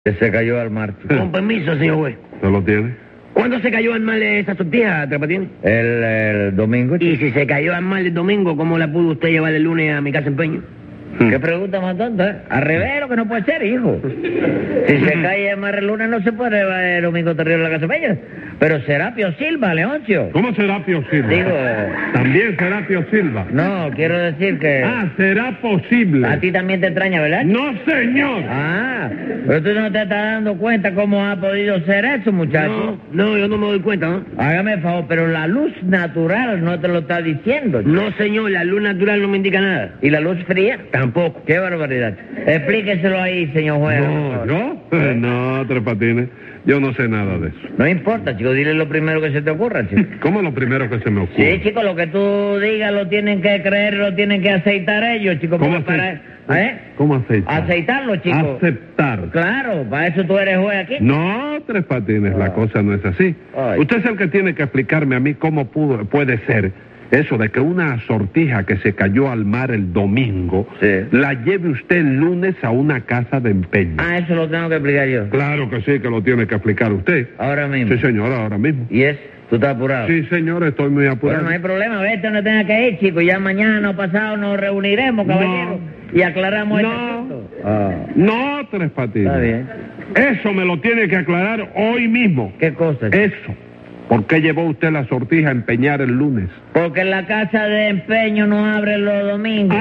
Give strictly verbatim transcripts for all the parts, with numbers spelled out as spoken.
Que se cayó al mar. Con permiso, señor juez. ¿No lo tiene? ¿Cuándo se cayó al mar esa sortija, Tres Patines? El, el domingo. Y si se cayó al mar el domingo, ¿cómo la pudo usted llevar el lunes a mi casa empeño? ¿Qué pregunta más tonta? ¿eh? Al revés, lo que no puede ser, hijo. Si se cae el mar el lunes, no se puede llevar el domingo terrible a la casa peña. Pero Serapio Silva, Leoncio. ¿Cómo Serapio Silva? Digo... ¿También Serapio Silva? No, quiero decir que... Ah, será posible. A ti también te extraña, ¿verdad? No, señor. Ah, pero tú no te estás dando cuenta cómo ha podido ser eso, muchacho. No, no, yo no me doy cuenta, ¿no? Hágame el favor, pero la luz natural no te lo está diciendo. No, señor, la luz natural no me indica nada. ¿Y la luz fría? Tampoco. Qué barbaridad. Explíqueselo ahí, señor juez. No, ¿yo? No, Tres Patines. Yo no sé nada de eso. No importa, chico, dile lo primero que se te ocurra, chico. ¿Cómo lo primero que se me ocurre? Sí, chico, lo que tú digas lo tienen que creer, lo tienen que aceitar ellos, chico. ¿Cómo porque aceitar? para... ¿Eh? ¿Cómo aceitar? Aceitarlo, chico. Aceptar. Claro, para eso tú eres juez aquí. No, Tres Patines, la cosa no es así. Ay. Usted es el que tiene que explicarme a mí cómo pudo, puede ser eso de que una sortija que se cayó al mar el domingo, Sí. la lleve usted el lunes a una casa de empeño. Ah, eso lo tengo que explicar yo. Claro que sí, que lo tiene que explicar usted. Ahora mismo. Sí, señor, ahora mismo. ¿Y es? ¿Tú estás apurado? Sí, señor, estoy muy Bueno, apurado. no hay problema, vete donde tenga que ir, chico. Ya mañana o pasado nos reuniremos, caballero, y aclaramos No. este asunto. Ah, No, Tres Patines. está bien. Eso me lo tiene que aclarar hoy mismo. ¿Qué cosa, chico? Eso. ¿Por qué llevó usted la sortija a empeñar el lunes? Porque la casa de empeño no abre los domingos.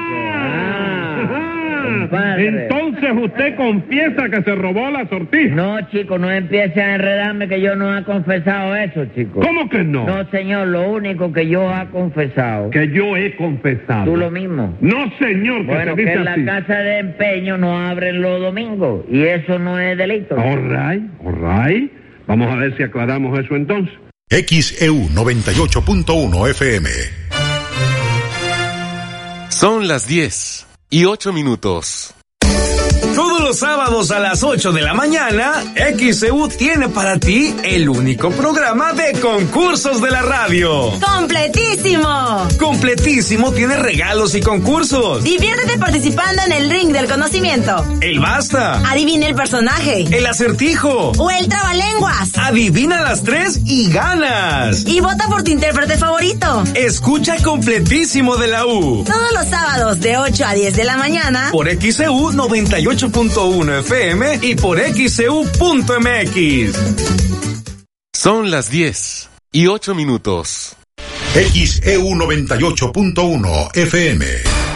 ¡Ah! chico. Ah, compadre. Entonces usted confiesa que se robó la sortija. No, chico, no empiece a enredarme que yo no he confesado eso, chico. ¿Cómo que no? No, señor, lo único que yo he confesado. Que yo he confesado. Tú lo mismo. No, señor, que Bueno, se dice que la así. casa de empeño no abre los domingos. Y eso no es delito. All right, all right. Vamos a ver si aclaramos eso entonces. X E U noventa y ocho punto uno F M. Son las diez y ocho minutos. Todos los sábados a las ocho de la mañana, X E U tiene para ti el único programa de concursos de la radio. ¡Completísimo! Completísimo tiene regalos y concursos. Diviértete participando en el ring del conocimiento. El basta. Adivina el personaje. El acertijo. O el trabalenguas. Adivina las tres y ganas. Y vota por tu intérprete favorito. Escucha Completísimo de la U. Todos los sábados de ocho a diez de la mañana. Por X E U noventa y ocho punto uno F M y por X E U punto M X. Son las diez y ocho minutos. X E U noventa y ocho punto uno F M.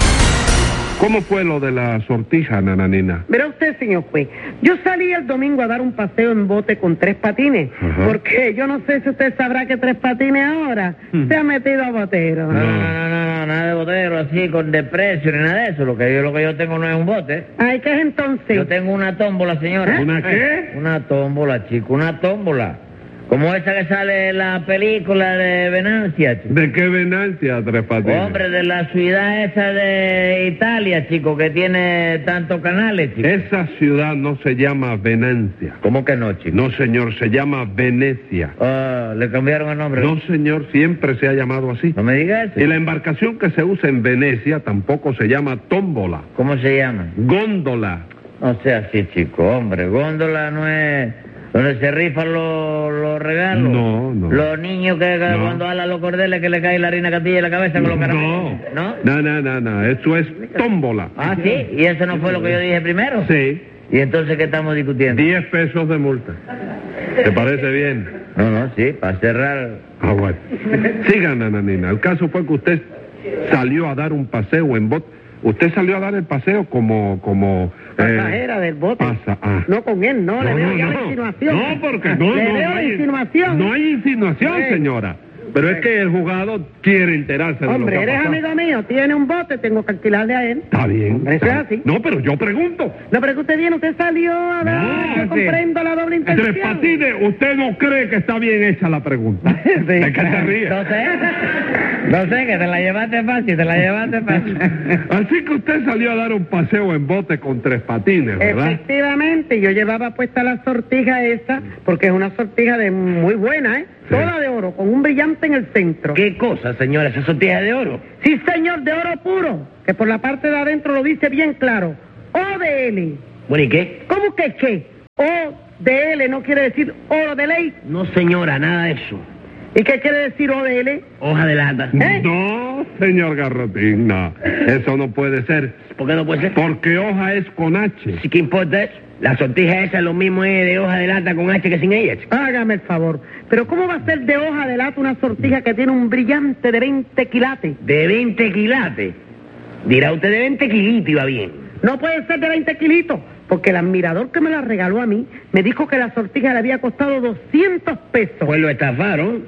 ¿Cómo fue lo de la sortija, nananina? Verá usted, señor juez, yo salí el domingo a dar un paseo en bote con Tres Patines, Ajá. porque yo no sé si usted sabrá que Tres Patines ahora se ha metido a botero. No, no, no, no, no, nada de botero así con desprecio ni nada de eso. Lo que yo, lo que yo tengo no es un bote. Ay, ¿qué es entonces? Yo tengo una tómbola, señora. ¿Una qué? Una tómbola, chico, una tómbola. Como esa que sale en la película de Venancia, chico. ¿De qué venancia, Tres Patines? Hombre, de la ciudad esa de Italia, chico, que tiene tantos canales, chico. Esa ciudad no se llama Venancia. ¿Cómo que no, chico? No, señor, se llama Venecia. Ah, le cambiaron el nombre. No, señor, siempre se ha llamado así. No me digas Y eso. la embarcación que se usa en Venecia tampoco se llama tómbola, ¿Cómo se llama? góndola. No sea así, chico, hombre. Góndola no es donde se rifan los, los regalos. No, no. Los niños que, que No. cuando hablan los cordeles que le cae la harina castilla en la cabeza con los caramelos. No, ¿No? no, no, no, no, eso es tómbola. Ah, sí. ¿Y eso no fue lo que yo dije primero? Sí, ¿Y entonces qué estamos discutiendo? diez pesos de multa. ¿Te parece bien? No, no, sí, para cerrar. Ah, bueno. Sigan, nananina. El caso fue que usted salió a dar un paseo en bote. Usted salió a dar el paseo como, como... eh, Pasajera del bote. pasa, ah. No con él, no, le No, veo no, ya no. la insinuación. No, porque no, Le no, veo no la hay- insinuación. No hay insinuación, Sí. señora. Pero es que el jugador quiere enterarse de Hombre, lo que ha eres pasado. amigo mío, tiene un bote, tengo que alquilarle a él. Está bien. Hombre, eso es está- así. No, pero yo pregunto. No, pero que usted viene, usted salió a ver, No, yo sí. comprendo la doble intención. Tres Patines, ¿usted no cree que está bien hecha la pregunta? ¿De qué se ríe? No sé. No sé, que te la llevaste fácil, te la llevaste fácil. Así que usted salió a dar un paseo en bote con Tres Patines, ¿verdad? Efectivamente, yo llevaba puesta la sortija esa, porque es una sortija de muy buena, ¿eh? Sí. Toda de oro, con un brillante en el centro. ¿Qué cosa, señora? ¿Esa sortija de oro? Sí, señor, de oro puro, que por la parte de adentro lo dice bien claro. O D L. Bueno, ¿y qué? ¿Cómo que qué? O de L no quiere decir O de ley. No, señora, nada de eso. ¿Y qué quiere decir O de L? Hoja de lata. ¿Eh? No, señor Garrotín, no. Eso no puede ser. ¿Por qué no puede ser? Porque hoja es con H. ¿Sí, qué importa eso? La sortija esa lo mismo es de hoja de lata con H que sin ella, chico. Hágame el favor. Pero ¿cómo va a ser de hoja de lata una sortija que tiene un brillante de veinte quilates? De veinte quilates. Dirá usted de veinte kilitos iba bien. No puede ser de veinte kilitos, porque el admirador que me la regaló a mí me dijo que la sortija le había costado doscientos pesos. Pues lo estafaron.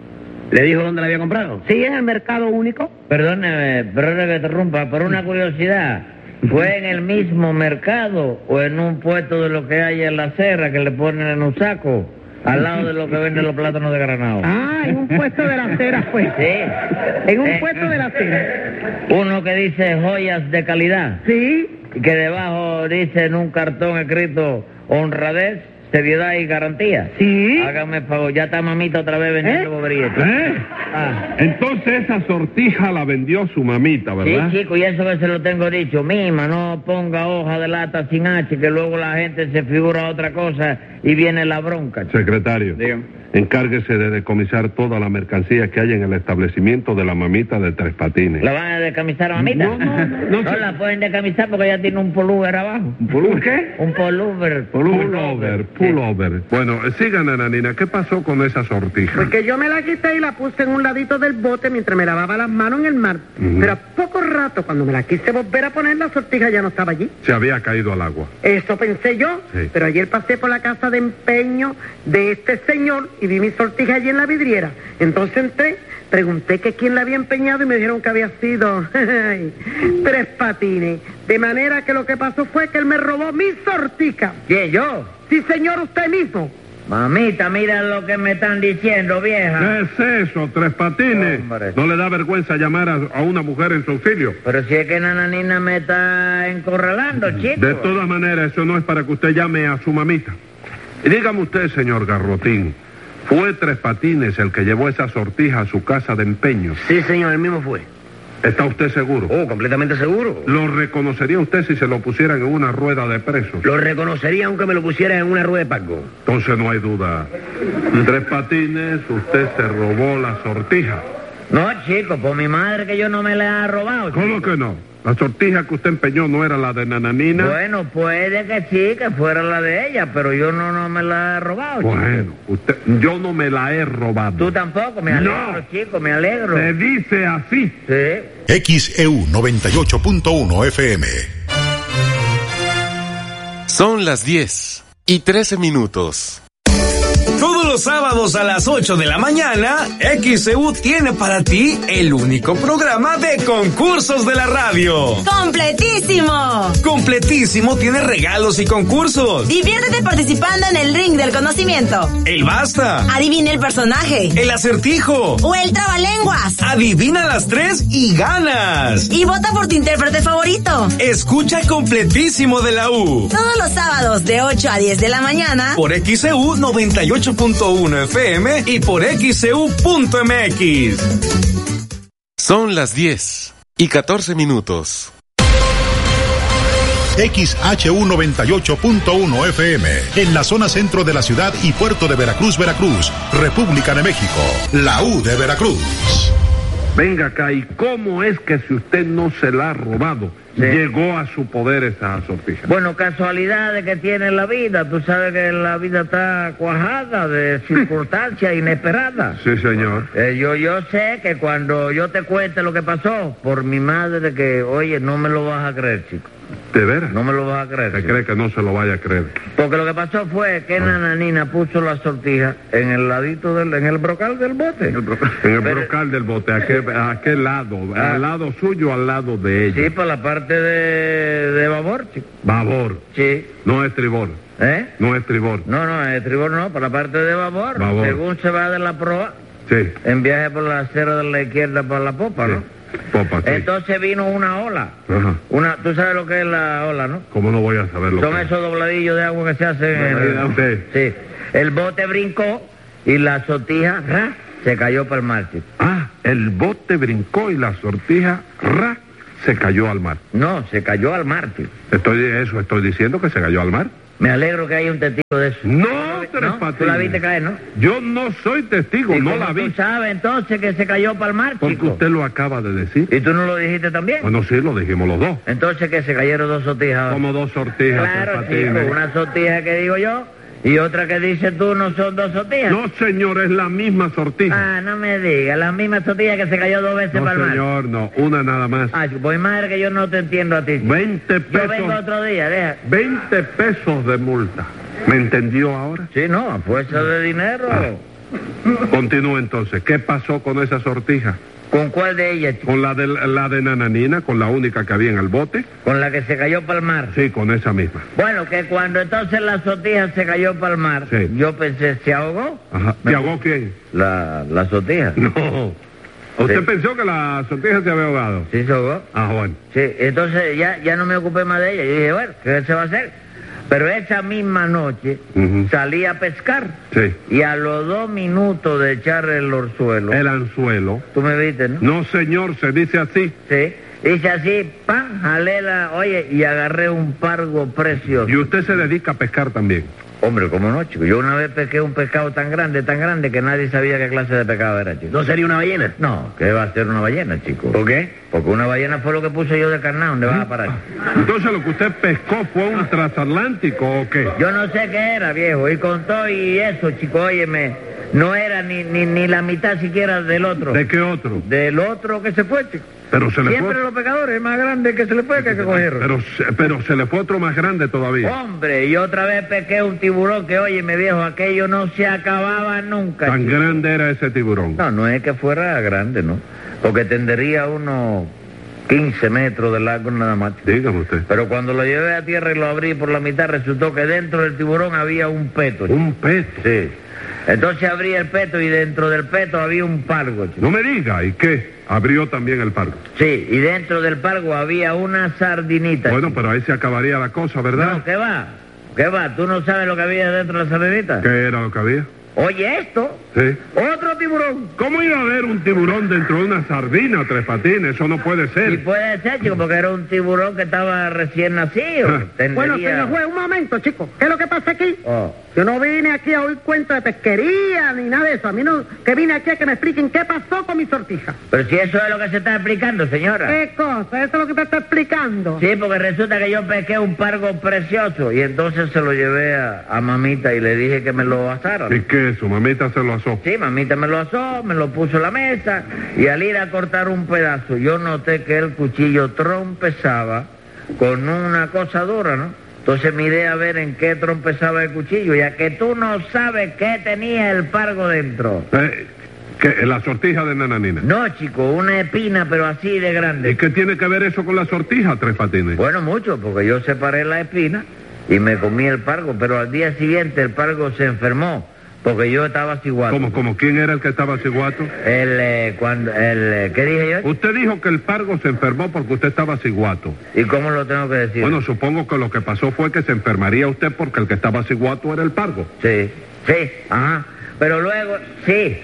¿Le dijo dónde la había comprado? Sí, en el Mercado Único. Perdóneme, perdóneme que interrumpa, por una curiosidad. ¿Fue en el mismo mercado o en un puesto de lo que hay en la serra que le ponen en un saco? Al lado de lo que venden los plátanos de granado. Ah, en un puesto de la acera fue. Sí. En un Eh, puesto de la acera. Uno que dice joyas de calidad. Sí. Y que debajo dice en un cartón escrito honradez, seriedad y garantía. Sí. Hágame el favor, ya está mamita otra vez vendiendo ¿Eh? boberías. ¿Eh? Ah. Entonces esa sortija la vendió su mamita, ¿verdad? Sí, chico, y eso que se lo tengo dicho. Mima, no ponga hoja de lata sin H, que luego la gente se figura otra cosa y viene la bronca. chico. Secretario, Dígame. encárguese de decomisar toda la mercancía que hay en el establecimiento de la mamita de Tres Patines. ¿La van a decamisar a mamita? No, no, no, No sí. la pueden decamisar porque ya tiene un pullover abajo. ¿Un pullover qué? Un pullover. Pullover, pullover. Bueno, eh, sigan, nananina, ¿qué pasó con esa sortija? Porque yo me la quité y la puse en un ladito del bote mientras me lavaba las manos en el mar. Ujú. Pero a poco rato, cuando me la quise volver a poner, la sortija ya no estaba allí. Se había caído al agua. Eso pensé yo. Sí. Pero ayer pasé por la casa de empeño de este señor y vi mi sortija allí en la vidriera. Entonces entré, pregunté que quién la había empeñado y me dijeron que había sido ay, Tres Patines. De manera que lo que pasó fue que él me robó mi sortija. ¿Quién, yo? Sí, señor, usted mismo. Mamita, mira lo que me están diciendo, vieja. ¿Qué es eso, Tres Patines? Hombre. ¿No le da vergüenza llamar a, a una mujer en su auxilio? Pero si es que Nananina me está encorralando, chico. De todas maneras, eso no es para que usted llame a su mamita. Y dígame usted, señor Garrotín, ¿fue Tres Patines el que llevó esa sortija a su casa de empeño? Sí, señor, el mismo fue. ¿Está usted seguro? Oh, completamente seguro. ¿Lo reconocería usted si se lo pusieran en una rueda de presos? Lo reconocería aunque me lo pusiera en una rueda de Paco. Entonces no hay duda. Tres Patines, usted se robó la sortija. No, chico, por mi madre que yo no me la he robado. chico. ¿Cómo que no? La sortija que usted empeñó no era la de Nananina. Bueno, puede que sí, que fuera la de ella, pero yo no, no me la he robado, chico. Bueno, usted, yo no me la he robado. Tú tampoco, me alegro, No. chico, me alegro. Se dice así. Sí. X E U noventa y ocho punto uno F M. Son las diez y trece minutos. Todos los sábados a las ocho de la mañana, X E U tiene para ti el único programa de concursos de la radio. ¡Completísimo! Completísimo, tiene regalos y concursos. Diviértete participando en el ring del conocimiento. El basta, Adivina el personaje. el acertijo. O el trabalenguas. Adivina las tres y ganas. Y vota por tu intérprete favorito. Escucha Completísimo de la U Todos los sábados de ocho a diez de la mañana. por X E U noventa y ocho punto uno F M y por X E U punto M X. Son las diez y catorce minutos. X H U noventa y ocho punto uno F M, en la zona centro de la ciudad y puerto de Veracruz, Veracruz, República de México, la U de Veracruz. Venga acá, ¿y cómo es que si usted no se la ha robado, Sí. llegó a su poder esa sortija? Bueno, casualidades que tiene la vida. Tú sabes que la vida está cuajada de circunstancias inesperadas. Sí, señor. Eh, yo, yo sé que cuando yo te cuente lo que pasó, por mi madre que, oye, no me lo vas a creer, chico. ¿De veras? No me lo vas a creer. ¿Se chico. cree que no se lo vaya a creer? Porque lo que pasó fue que Nananina puso la sortija en el ladito del, en el brocal del bote. En el, bro- en el Pero- brocal del bote, ¿a qué, a qué lado? Ah. ¿Al lado suyo o al lado de ella? Sí, por la parte de, de babor, chico. Babor, Sí. no estribor, ¿Eh? no estribor. No, no, el tribor no, por la parte de babor. Babor. Según se va de la proa, Sí, en viaje por la acera de la izquierda para la popa, ¿no? sí. Popa, sí. Entonces vino una ola. Ajá. Una, tú sabes lo que es la ola, ¿no? ¿Cómo no voy a saber lo Son que es? esos dobladillos de agua que se hacen en Dobladillo, el... sí. Sí. El bote brincó y la sortija ¡ra! Se cayó para el mar, chico. Ah, el bote brincó y la sortija, ra, se cayó al mar. No, se cayó al mar, chico. Estoy, eso estoy diciendo que se cayó al mar. Me alegro que haya un testigo de eso. No, Tres ¿No? Patines. Tú la viste caer, ¿no? Yo no soy testigo, ¿Y no cómo la vi. tú sabes entonces que se cayó para el mar, Porque chico? usted lo acaba de decir. ¿Y tú no lo dijiste también? Bueno, sí, lo dijimos los dos. Entonces que se cayeron dos sortijas. Como dos sortijas, Claro, Tres chico, Patines. una sortija que digo yo y otra que dices tú no son dos sortijas. No, señor, es la misma sortija. Ah, no me digas, la misma sortija que se cayó dos veces No, para el mar. señor, no, una nada más. Ah, chico, pues madre que yo no te entiendo a ti. chico. veinte Yo vengo pesos, otro día, deja. veinte pesos de multa. ¿Me entendió ahora? Sí, no, a fuerza de dinero. Ah. Continúa entonces. ¿Qué pasó con esa sortija? ¿Con cuál de ellas, chico? ¿Con la de, la de Nananina, con la única que había en el bote? Con la que se cayó para el mar. Sí, con esa misma. Bueno, que cuando entonces la sortija se cayó para el mar, Sí. yo pensé, ¿se ahogó? Ajá. Me- ¿Te ahogó quién? La, la sortija. No. ¿Usted Sí. pensó que la sortija se había ahogado? ¿Sí se ahogó? Ah, bueno. Sí, entonces ya, ya no me ocupé más de ella. Yo dije, bueno, ¿qué se va a hacer? Pero esa misma noche Ujú. salí a pescar. Sí. Y a los dos minutos de echar el orzuelo, El anzuelo. tú me viste, ¿no? No, señor, se dice así. Sí. Hice así, pan, jalé la, oye, y agarré un pargo precioso. Y usted se dedica a pescar también. Hombre, ¿cómo no, chico? Yo una vez pesqué un pescado tan grande, tan grande, que nadie sabía qué clase de pescado era, chico. ¿No sería una ballena? No, ¿qué va a ser una ballena, chico? ¿Por qué? Porque una ballena fue lo que puse yo de carnal, ¿dónde vas a parar? Entonces, ¿lo que usted pescó fue un transatlántico o qué? Yo no sé qué era, viejo, y con todo y eso, chico, óyeme, no era ni, ni, ni la mitad siquiera del otro. ¿De qué otro? Del otro que se fue, chico. Pero se le Siempre fue... los pescadores, más grande que se le fue que, que cogieron. Pero, se- pero se le fue otro más grande todavía. Hombre, y otra vez pesqué un tiburón que, óyeme, viejo, aquello no se acababa nunca. Tan chico. grande era ese tiburón. No, no es que fuera grande, ¿no? Porque tendría unos quince metros de largo nada más. chico. Dígame usted. Pero cuando lo llevé a tierra y lo abrí por la mitad, resultó que dentro del tiburón había un peto. chico. Un peto. Sí. Entonces abrí el peto y dentro del peto había un pargo, chico. No me diga, ¿y qué? Abrió también el pargo. Sí, y dentro del pargo había una sardinita. Bueno, chico. pero ahí se acabaría la cosa, ¿verdad? No, ¿qué va? ¿Qué va? ¿Tú no sabes lo que había dentro de la sardinita? ¿Qué era lo que había? Oye, esto, Sí. otro tiburón. ¿Cómo iba a haber un tiburón dentro de una sardina, Tres Patines? Eso no puede Y ser. puede ser, chico, porque era un tiburón que estaba recién nacido. Ah. Tendría- Bueno, señor juez, un momento, chico. ¿Qué es lo que pasa aquí? Oh. Yo no vine aquí a oír cuentos de pesquería ni nada de eso. A mí no, que vine aquí a que me expliquen qué pasó con mi sortija. Pero si eso es lo que se está explicando, señora. ¿Qué cosa? Eso es lo que te está explicando. Sí, porque resulta que yo pesqué un pargo precioso y entonces se lo llevé a, a mamita y le dije que me lo asara. ¿Y qué? Su mamita se lo asó. Sí, mamita me lo asó, me lo puso en la mesa y al ir a cortar un pedazo yo noté que el cuchillo trompezaba con una cosa dura, ¿no? Entonces miré a ver en qué trompezaba el cuchillo, ya que tú no sabes qué tenía el pargo dentro. Eh, ¿qué? La sortija de Nananina. No, chico, una espina, pero así de ¿Y grande. qué tiene que ver eso con la sortija, Tres Patines? Bueno, mucho, porque yo separé la espina y me comí el pargo, pero al día siguiente el pargo se enfermó, porque yo estaba ciguato. ¿Cómo, cómo? ¿Quién era el que estaba ciguato? El, eh, cuando, el, eh, ¿qué dije yo? Usted dijo que el pargo se enfermó porque usted estaba ciguato. ¿Y cómo lo tengo que decir? Bueno, supongo que lo que pasó fue que se enfermaría usted porque el que estaba ciguato era el pargo. Sí, sí, ajá. Pero luego, sí.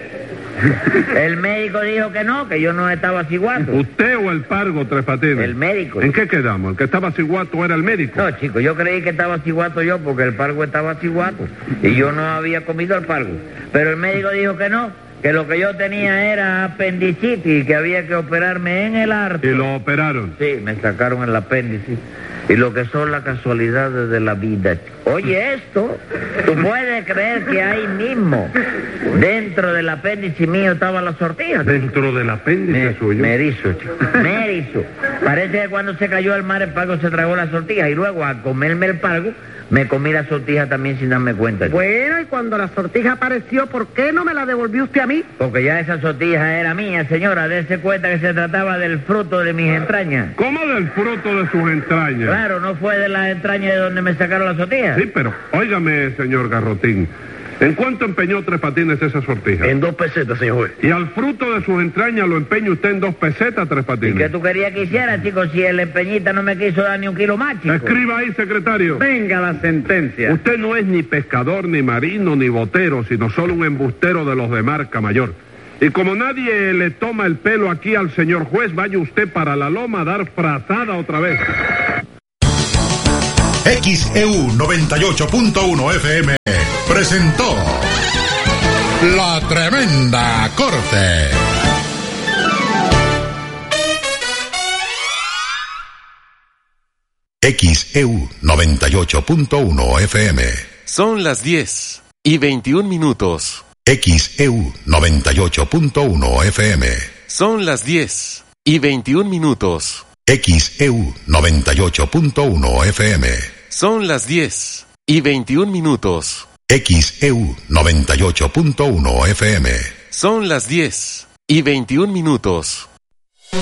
El médico dijo que no, que yo no estaba ciguato. ¿Usted o el pargo, Tres Patines? El médico. ¿En qué quedamos? ¿El que estaba ciguato era el médico? No, chico, yo creí que estaba ciguato yo porque el pargo estaba ciguato y yo no había comido el pargo. Pero el médico dijo que no, que lo que yo tenía era apendicitis y que había que operarme en el arto. Y lo operaron. Sí, me sacaron el apéndice. Y lo que son las casualidades de la vida. Oye, esto, tú puedes creer que ahí mismo, dentro del apéndice mío, estaba la sortija. Dentro del apéndice Me, suyo. me erizo, chico, me erizo. Parece que cuando se cayó al mar el pargo se tragó la sortija y luego a comerme el pargo me comí la sortija también sin darme cuenta, chico. Bueno, y cuando la sortija apareció, ¿por qué no me la devolvió usted a mí? Porque ya esa sortija era mía, señora. Dese cuenta que se trataba del fruto de mis entrañas. ¿Cómo del fruto de sus entrañas? Claro, no fue de las entrañas de donde me sacaron la sortija. Sí, pero óigame, señor Garrotín, ¿en cuánto empeñó Tres Patines esa sortija? En dos pesetas, señor juez. Y al fruto de sus entrañas lo empeña usted en dos pesetas, Tres ¿Y qué Patines. tú querías que hiciera, chico, si el empeñita no me quiso dar ni un kilo más, chico? Escriba ahí, secretario. Venga la sentencia. Usted no es ni pescador, ni marino, ni botero, sino solo un embustero de los de marca mayor. Y como nadie le toma el pelo aquí al señor juez, vaya usted para la loma a dar frazada otra vez. X E U noventa y ocho punto uno F M presentó La Tremenda Corte. X E U noventa y ocho punto uno F M. Son las diez y veintiún minutos. X E U noventa y ocho punto uno F M. Son las diez y veintiún minutos. X E U noventa y ocho punto uno F M. Son las diez y veintiún minutos. X E U noventa y ocho punto uno F M. Son las diez y veintiún minutos.